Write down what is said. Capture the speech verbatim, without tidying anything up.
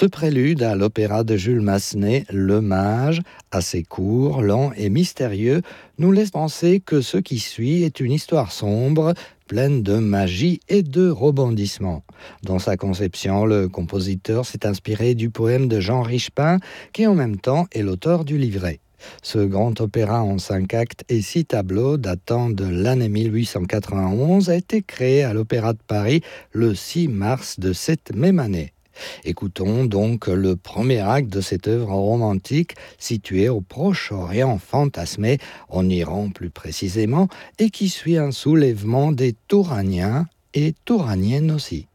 Ce prélude à l'opéra de Jules Massenet, Le Mage, assez court, lent et mystérieux, nous laisse penser que ce qui suit est une histoire sombre, pleine de magie et de rebondissements. Dans sa conception, le compositeur s'est inspiré du poème de Jean Richepin, qui en même temps est l'auteur du livret. Ce grand opéra en cinq actes et six tableaux datant de l'année mille huit cent quatre-vingt-onze a été créé à l'Opéra de Paris le six mars de cette même année. Écoutons donc le premier acte de cette œuvre romantique située au Proche-Orient fantasmé, en Iran plus précisément, et qui suit un soulèvement des Touraniens et Touraniennes aussi.